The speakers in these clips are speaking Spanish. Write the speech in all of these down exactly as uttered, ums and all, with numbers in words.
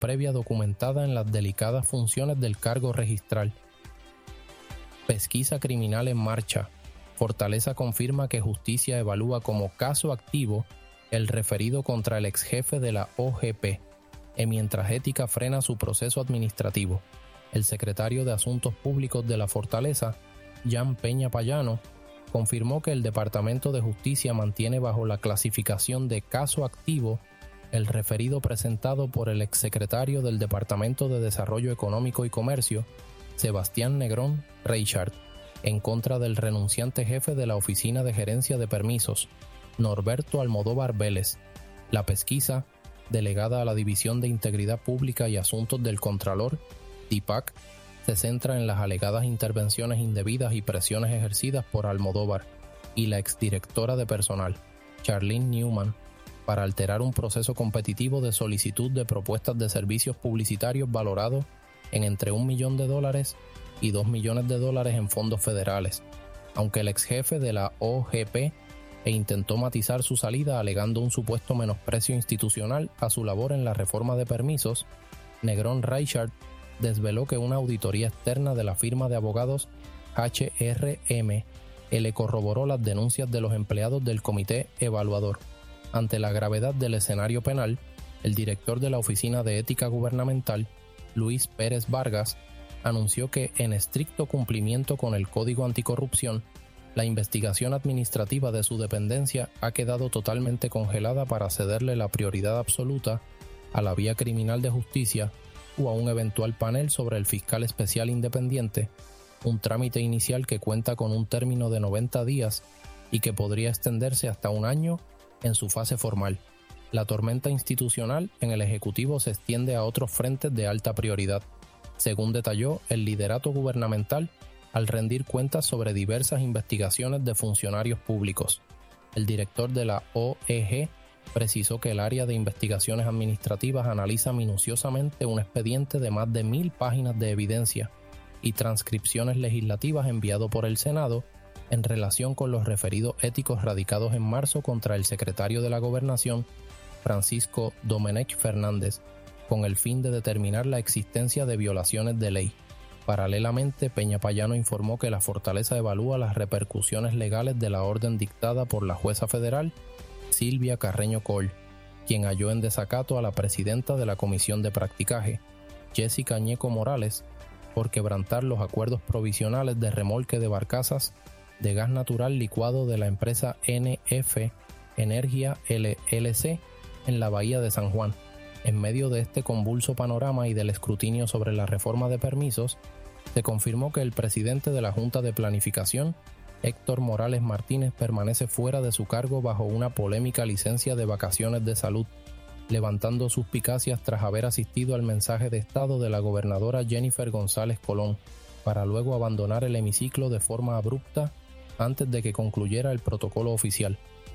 previa documentada en las delicadas funciones del cargo registral. Pesquisa criminal en marcha. Fortaleza confirma que Justicia evalúa como caso activo el referido contra el exjefe de la O G P, y mientras Ética frena su proceso administrativo. El secretario de Asuntos Públicos de la Fortaleza, Jan Peña Payano, confirmó que el Departamento de Justicia mantiene bajo la clasificación de caso activo el referido presentado por el exsecretario del Departamento de Desarrollo Económico y Comercio, Sebastián Negrón Reichard, en contra del renunciante jefe de la Oficina de Gerencia de Permisos, Norberto Almodóvar Vélez. La pesquisa, delegada a la División de Integridad Pública y Asuntos del Contralor, D I P A C, se centra en las alegadas intervenciones indebidas y presiones ejercidas por Almodóvar y la exdirectora de personal, Charlene Newman, para alterar un proceso competitivo de solicitud de propuestas de servicios publicitarios valorado en entre un millón de dólares y dos millones de dólares en fondos federales, aunque el exjefe de la O G P e intentó matizar su salida alegando un supuesto menosprecio institucional a su labor en la reforma de permisos, Negrón Reichard desveló que una auditoría externa de la firma de abogados H R M le corroboró las denuncias de los empleados del comité evaluador. Ante la gravedad del escenario penal, el director de la Oficina de Ética Gubernamental, Luis Pérez Vargas, anunció que, en estricto cumplimiento con el Código Anticorrupción, la investigación administrativa de su dependencia ha quedado totalmente congelada para cederle la prioridad absoluta a la vía criminal de justicia o a un eventual panel sobre el fiscal especial independiente, un trámite inicial que cuenta con un término de noventa días y que podría extenderse hasta un año en su fase formal. La tormenta institucional en el Ejecutivo se extiende a otros frentes de alta prioridad, según detalló el liderato gubernamental al rendir cuentas sobre diversas investigaciones de funcionarios públicos. El director de la O E G precisó que el área de investigaciones administrativas analiza minuciosamente un expediente de más de mil páginas de evidencia y transcripciones legislativas enviado por el Senado en relación con los referidos éticos radicados en marzo contra el secretario de la Gobernación, Francisco Domenech Fernández, con el fin de determinar la existencia de violaciones de ley. Paralelamente, Peña Payano informó que la Fortaleza evalúa las repercusiones legales de la orden dictada por la jueza federal Silvia Carreño Coll, quien halló en desacato a la presidenta de la Comisión de Practicaje, Jessica Ñeco Morales, por quebrantar los acuerdos provisionales de remolque de barcazas de gas natural licuado de la empresa N F Energía L L C en la Bahía de San Juan. En medio de este convulso panorama y del escrutinio sobre la reforma de permisos, se confirmó que el presidente de la Junta de Planificación, Héctor Morales Martínez, permanece fuera de su cargo bajo una polémica licencia de vacaciones de salud, levantando suspicacias tras haber asistido al mensaje de Estado de la gobernadora Jennifer González Colón, para luego abandonar el hemiciclo de forma abrupta antes de que concluyera el protocolo oficial.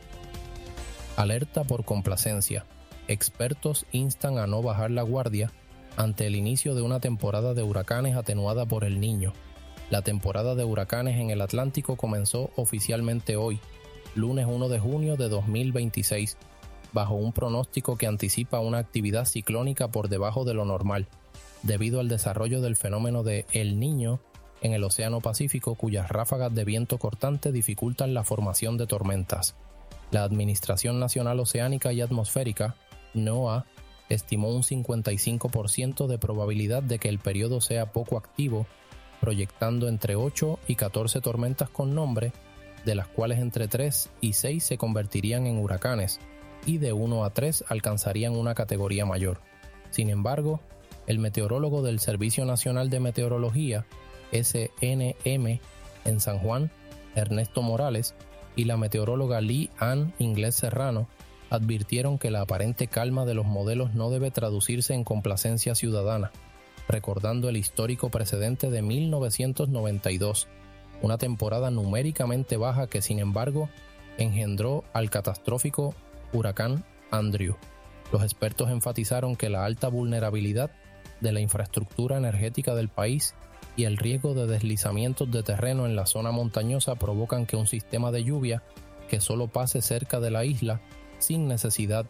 Alerta por complacencia. Expertos instan a no bajar la guardia ante el inicio de una temporada de huracanes atenuada por El Niño. La temporada de huracanes en el Atlántico comenzó oficialmente hoy, lunes primero de junio de dos mil veintiséis, bajo un pronóstico que anticipa una actividad ciclónica por debajo de lo normal, debido al desarrollo del fenómeno de El Niño en el Océano Pacífico, cuyas ráfagas de viento cortante dificultan la formación de tormentas. La Administración Nacional Oceánica y Atmosférica, NOAA, estimó un cincuenta y cinco por ciento de probabilidad de que el periodo sea poco activo, proyectando entre ocho y catorce tormentas con nombre, de las cuales entre tres y seis se convertirían en huracanes, y de uno a tres alcanzarían una categoría mayor. Sin embargo, el meteorólogo del Servicio Nacional de Meteorología, S N M, en San Juan, Ernesto Morales, y la meteoróloga Lee Ann Inglés Serrano, advirtieron que la aparente calma de los modelos no debe traducirse en complacencia ciudadana, recordando el histórico precedente de mil novecientos noventa y dos, una temporada numéricamente baja que, sin embargo, engendró al catastrófico huracán Andrew. Los expertos enfatizaron que la alta vulnerabilidad de la infraestructura energética del país y el riesgo de deslizamientos de terreno en la zona montañosa provocan que un sistema de lluvia que solo pase cerca de la isla sin necesidad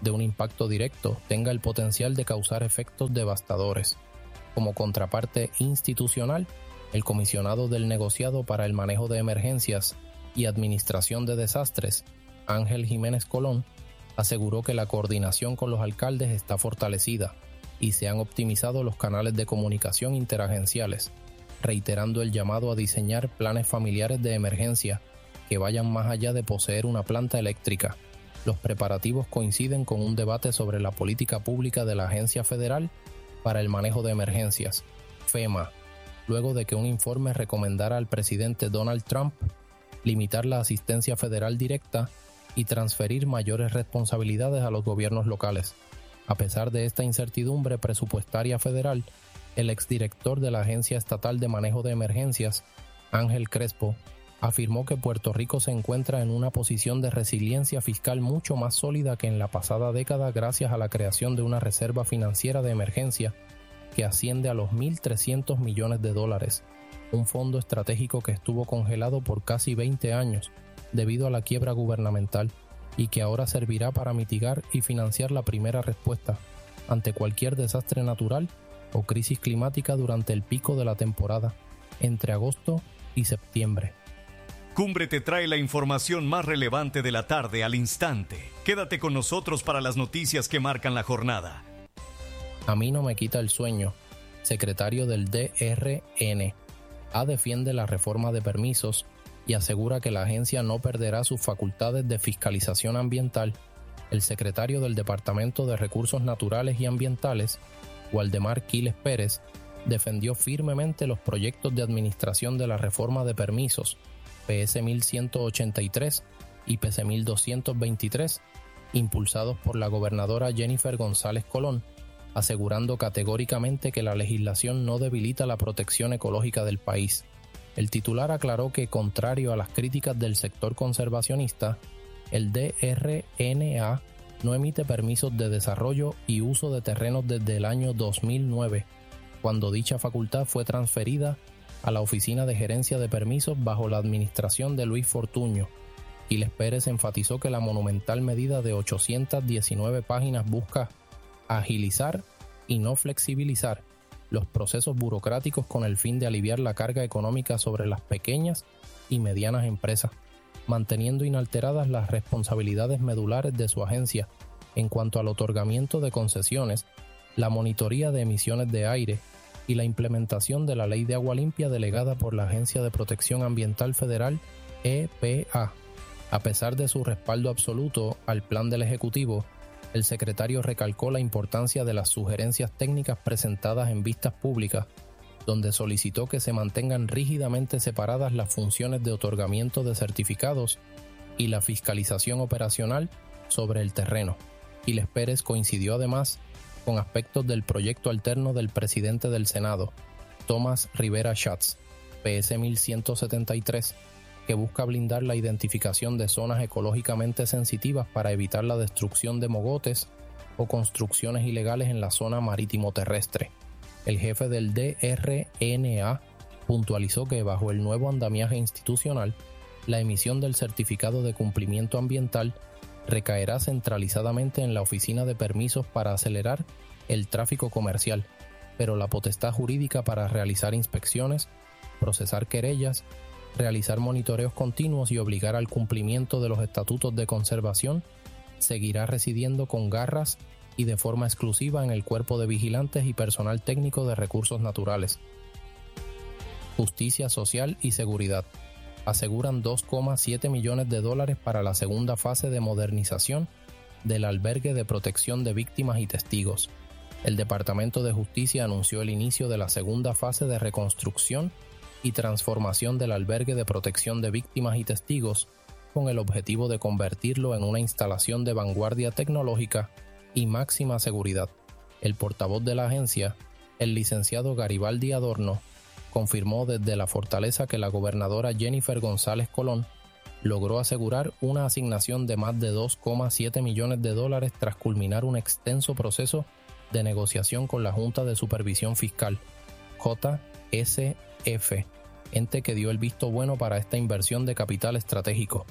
de un impacto directo tenga el potencial de causar efectos devastadores. Como contraparte institucional, el comisionado del negociado para el manejo de emergencias y administración de desastres, Ángel Jiménez Colón, aseguró que la coordinación con los alcaldes está fortalecida y se han optimizado los canales de comunicación interagenciales, reiterando el llamado a diseñar planes familiares de emergencia que vayan más allá de poseer una planta eléctrica. Los preparativos coinciden con un debate sobre la política pública de la Agencia Federal para el Manejo de Emergencias, FEMA, luego de que un informe recomendara al presidente Donald Trump limitar la asistencia federal directa y transferir mayores responsabilidades a los gobiernos locales. A pesar de esta incertidumbre presupuestaria federal, el exdirector de la Agencia Estatal de Manejo de Emergencias, Ángel Crespo, afirmó que Puerto Rico se encuentra en una posición de resiliencia fiscal mucho más sólida que en la pasada década gracias a la creación de una reserva financiera de emergencia que asciende a los mil trescientos millones de dólares, un fondo estratégico que estuvo congelado por casi veinte años debido a la quiebra gubernamental y que ahora servirá para mitigar y financiar la primera respuesta ante cualquier desastre natural o crisis climática durante el pico de la temporada, entre agosto y septiembre. Cumbre te trae la información más relevante de la tarde al instante. Quédate con nosotros para las noticias que marcan la jornada. A mí no me quita el sueño. Secretario del D R N A defiende la reforma de permisos y asegura que la agencia no perderá sus facultades de fiscalización ambiental. El secretario del Departamento de Recursos Naturales y Ambientales, Waldemar Quiles Pérez, defendió firmemente los proyectos de administración de la reforma de permisos P S mil ciento ochenta y tres y P S mil doscientos veintitrés, impulsados por la gobernadora Jennifer González Colón, asegurando categóricamente que la legislación no debilita la protección ecológica del país. El titular aclaró que, contrario a las críticas del sector conservacionista, el D R N A no emite permisos de desarrollo y uso de terrenos desde el año dos mil nueve, cuando dicha facultad fue transferida a la Oficina de Gerencia de Permisos bajo la administración de Luis Fortuño. Quiles Pérez enfatizó que la monumental medida de ochocientas diecinueve páginas busca agilizar y no flexibilizar los procesos burocráticos con el fin de aliviar la carga económica sobre las pequeñas y medianas empresas, manteniendo inalteradas las responsabilidades medulares de su agencia en cuanto al otorgamiento de concesiones, la monitoría de emisiones de aire y la implementación de la Ley de Agua Limpia delegada por la Agencia de Protección Ambiental Federal, E P A. A pesar de su respaldo absoluto al plan del Ejecutivo, el secretario recalcó la importancia de las sugerencias técnicas presentadas en vistas públicas, donde solicitó que se mantengan rígidamente separadas las funciones de otorgamiento de certificados y la fiscalización operacional sobre el terreno. Quiles Pérez coincidió además con aspectos del proyecto alterno del presidente del Senado, Tomás Rivera Schatz, P S mil ciento setenta y tres, que busca blindar la identificación de zonas ecológicamente sensitivas para evitar la destrucción de mogotes o construcciones ilegales en la zona marítimo-terrestre. El jefe del D R N A puntualizó que bajo el nuevo andamiaje institucional, la emisión del certificado de cumplimiento ambiental recaerá centralizadamente en la Oficina de Permisos para acelerar el tráfico comercial, pero la potestad jurídica para realizar inspecciones, procesar querellas, realizar monitoreos continuos y obligar al cumplimiento de los estatutos de conservación seguirá residiendo con garras y de forma exclusiva en el Cuerpo de Vigilantes y Personal Técnico de Recursos Naturales. Justicia Social y Seguridad. Aseguran dos coma siete millones de dólares para la segunda fase de modernización del albergue de protección de víctimas y testigos. El Departamento de Justicia anunció el inicio de la segunda fase de reconstrucción y transformación del albergue de protección de víctimas y testigos con el objetivo de convertirlo en una instalación de vanguardia tecnológica y máxima seguridad. El portavoz de la agencia, el licenciado Garibaldi Adorno, confirmó desde la fortaleza que la gobernadora Jennifer González Colón logró asegurar una asignación de más de dos coma siete millones de dólares tras culminar un extenso proceso de negociación con la Junta de Supervisión Fiscal, J S F, ente que dio el visto bueno para esta inversión de capital estratégico.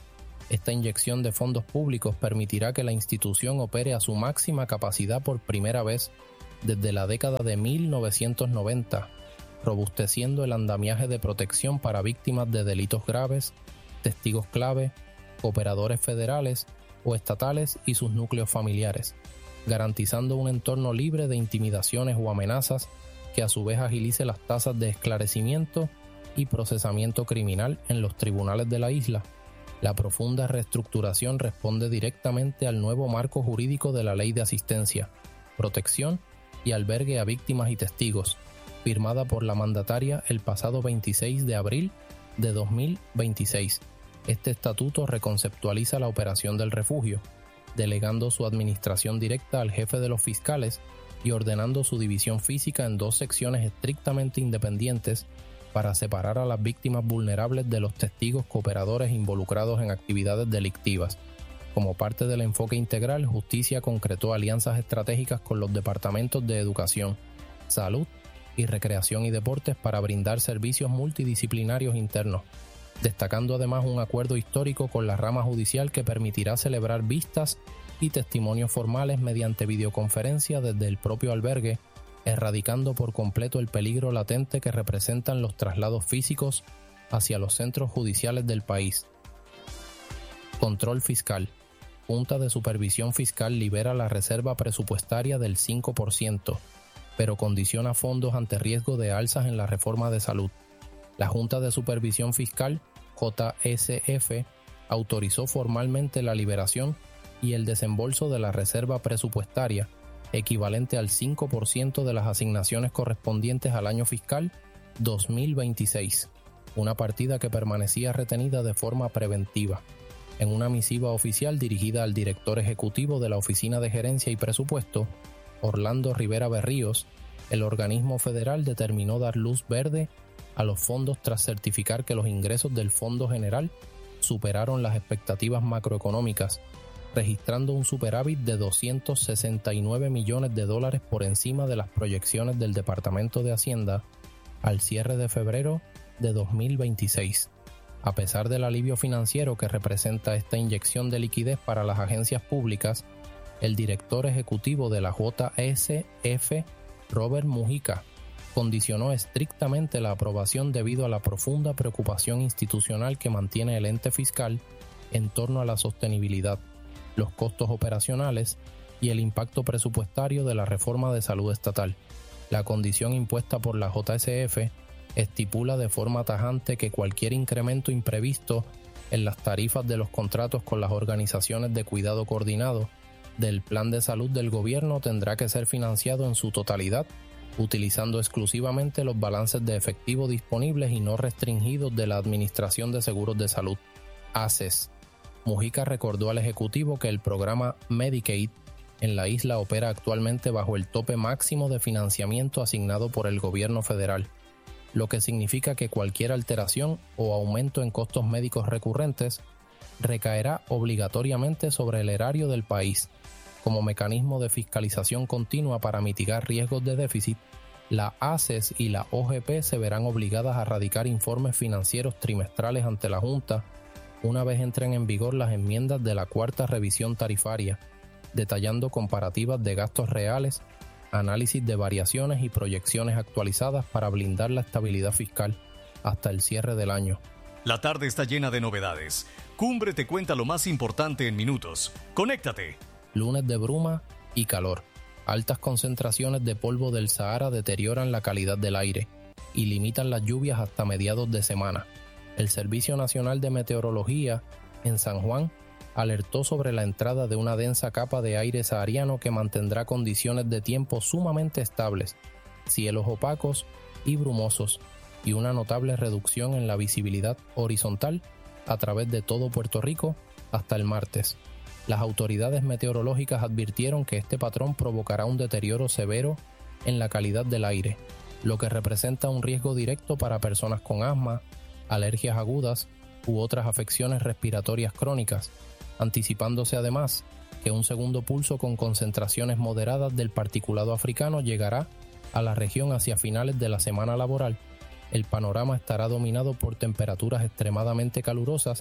Esta inyección de fondos públicos permitirá que la institución opere a su máxima capacidad por primera vez desde la década de mil novecientos noventa, robusteciendo el andamiaje de protección para víctimas de delitos graves, testigos clave, cooperadores federales o estatales y sus núcleos familiares, garantizando un entorno libre de intimidaciones o amenazas que a su vez agilice las tasas de esclarecimiento y procesamiento criminal en los tribunales de la isla. La profunda reestructuración responde directamente al nuevo marco jurídico de la Ley de Asistencia, Protección y Albergue a Víctimas y Testigos, firmada por la mandataria el pasado veintiséis de abril de dos mil veintiséis. Este estatuto reconceptualiza la operación del refugio, delegando su administración directa al jefe de los fiscales y ordenando su división física en dos secciones estrictamente independientes para separar a las víctimas vulnerables de los testigos cooperadores involucrados en actividades delictivas. Como parte del enfoque integral, Justicia concretó alianzas estratégicas con los departamentos de Educación, Salud y Recreación y Deportes para brindar servicios multidisciplinarios internos, destacando además un acuerdo histórico con la rama judicial que permitirá celebrar vistas y testimonios formales mediante videoconferencia desde el propio albergue, erradicando por completo el peligro latente que representan los traslados físicos hacia los centros judiciales del país. Control fiscal. Junta de Supervisión Fiscal libera la reserva presupuestaria del cinco por ciento, pero condiciona fondos ante riesgo de alzas en la reforma de salud. La Junta de Supervisión Fiscal, J S F, autorizó formalmente la liberación y el desembolso de la reserva presupuestaria, equivalente al cinco por ciento de las asignaciones correspondientes al año fiscal dos mil veintiséis, una partida que permanecía retenida de forma preventiva. En una misiva oficial dirigida al director ejecutivo de la Oficina de Gerencia y Presupuesto, Orlando Rivera Berríos, el organismo federal determinó dar luz verde a los fondos tras certificar que los ingresos del Fondo General superaron las expectativas macroeconómicas, registrando un superávit de doscientos sesenta y nueve millones de dólares por encima de las proyecciones del Departamento de Hacienda al cierre de febrero de dos mil veintiséis. A pesar del alivio financiero que representa esta inyección de liquidez para las agencias públicas, el director ejecutivo de la J S F, Robert Mujica, condicionó estrictamente la aprobación debido a la profunda preocupación institucional que mantiene el ente fiscal en torno a la sostenibilidad, los costos operacionales y el impacto presupuestario de la reforma de salud estatal. La condición impuesta por la J S F estipula de forma tajante que cualquier incremento imprevisto en las tarifas de los contratos con las organizaciones de cuidado coordinado del plan de salud del gobierno tendrá que ser financiado en su totalidad, utilizando exclusivamente los balances de efectivo disponibles y no restringidos de la Administración de Seguros de Salud, A C E S. Mujica recordó al Ejecutivo que el programa Medicaid en la isla opera actualmente bajo el tope máximo de financiamiento asignado por el gobierno federal, lo que significa que cualquier alteración o aumento en costos médicos recurrentes recaerá obligatoriamente sobre el erario del país. Como mecanismo de fiscalización continua para mitigar riesgos de déficit, la A C E S y la O G P se verán obligadas a radicar informes financieros trimestrales ante la Junta una vez entren en vigor las enmiendas de la cuarta revisión tarifaria, detallando comparativas de gastos reales, análisis de variaciones y proyecciones actualizadas para blindar la estabilidad fiscal hasta el cierre del año. La tarde está llena de novedades. Cumbre te cuenta lo más importante en minutos. ¡Conéctate! Lunes de bruma y calor. Altas concentraciones de polvo del Sahara deterioran la calidad del aire y limitan las lluvias hasta mediados de semana. El Servicio Nacional de Meteorología en San Juan alertó sobre la entrada de una densa capa de aire sahariano que mantendrá condiciones de tiempo sumamente estables, cielos opacos y brumosos, y una notable reducción en la visibilidad horizontal a través de todo Puerto Rico hasta el martes. Las autoridades meteorológicas advirtieron que este patrón provocará un deterioro severo en la calidad del aire, lo que representa un riesgo directo para personas con asma, alergias agudas u otras afecciones respiratorias crónicas, anticipándose además que un segundo pulso con concentraciones moderadas del particulado africano llegará a la región hacia finales de la semana laboral. El panorama estará dominado por temperaturas extremadamente calurosas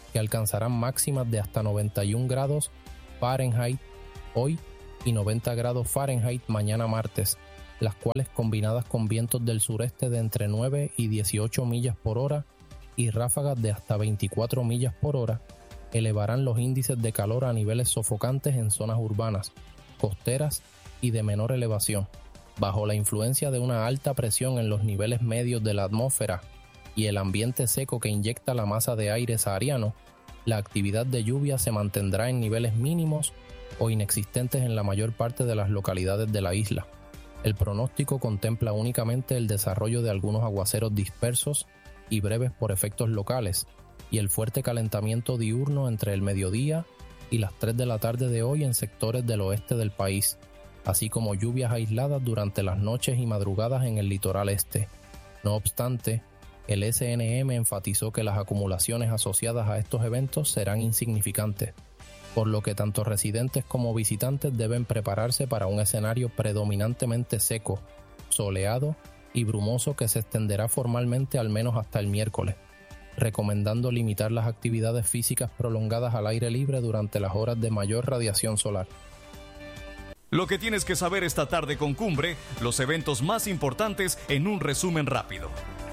que alcanzarán máximas de hasta noventa y un grados Fahrenheit hoy y noventa grados Fahrenheit mañana martes, las cuales combinadas con vientos del sureste de entre nueve y dieciocho millas por hora y ráfagas de hasta veinticuatro millas por hora, elevarán los índices de calor a niveles sofocantes en zonas urbanas, costeras y de menor elevación. Bajo la influencia de una alta presión en los niveles medios de la atmósfera y el ambiente seco que inyecta la masa de aire sahariano, la actividad de lluvia se mantendrá en niveles mínimos o inexistentes en la mayor parte de las localidades de la isla. El pronóstico contempla únicamente el desarrollo de algunos aguaceros dispersos y breves por efectos locales, y el fuerte calentamiento diurno entre el mediodía y las tres de la tarde de hoy en sectores del oeste del país, así como lluvias aisladas durante las noches y madrugadas en el litoral este. No obstante, el S N M enfatizó que las acumulaciones asociadas a estos eventos serán insignificantes, por lo que tanto residentes como visitantes deben prepararse para un escenario predominantemente seco, soleado y brumoso que se extenderá formalmente al menos hasta el miércoles, recomendando limitar las actividades físicas prolongadas al aire libre durante las horas de mayor radiación solar. Lo que tienes que saber esta tarde con Cumbre, los eventos más importantes en un resumen rápido.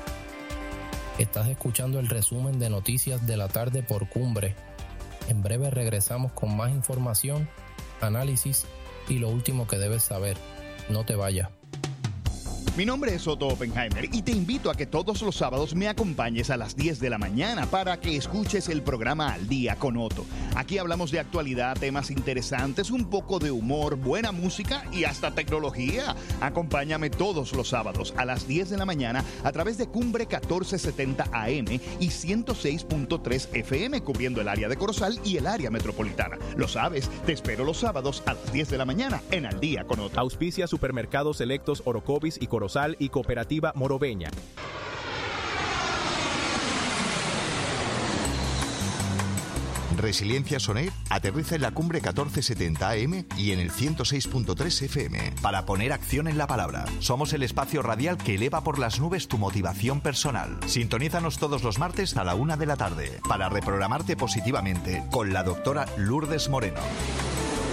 Estás escuchando el resumen de noticias de la tarde por Cumbre. En breve regresamos con más información, análisis y lo último que debes saber. No te vayas. Mi nombre es Otto Oppenheimer y te invito a que todos los sábados me acompañes a las diez de la mañana para que escuches el programa Al Día con Otto. Aquí hablamos de actualidad, temas interesantes, un poco de humor, buena música y hasta tecnología. Acompáñame todos los sábados a las diez de la mañana a través de Cumbre catorce setenta A M y ciento seis punto tres F M, cubriendo el área de Corozal y el área metropolitana. Lo sabes, te espero los sábados a las diez de la mañana en Al Día con Otto. Auspicia Supermercados Selectos Orocovis y Corozal y Cooperativa Moroveña. Resiliencia Soner aterriza en la Cumbre catorce setenta A M y en el ciento seis punto tres F M para poner acción en la palabra. Somos el espacio radial que eleva por las nubes tu motivación personal. Sintonízanos todos los martes a la una de la tarde para reprogramarte positivamente con la doctora Lourdes Moreno.